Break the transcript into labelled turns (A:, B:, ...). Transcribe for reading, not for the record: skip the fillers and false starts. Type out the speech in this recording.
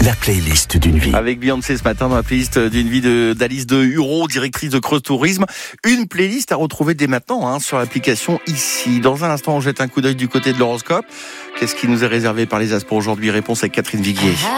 A: la playlist d'une vie.
B: Avec Beyoncé ce matin dans la playlist d'une vie d'Alice de Hureau, directrice de Creuse Tourisme. Une playlist à retrouver dès maintenant sur l'application ici. Dans un instant, on jette un coup d'œil du côté de l'horoscope. Qu'est-ce qui nous est réservé par les astres pour aujourd'hui? Réponse avec Catherine Viguier.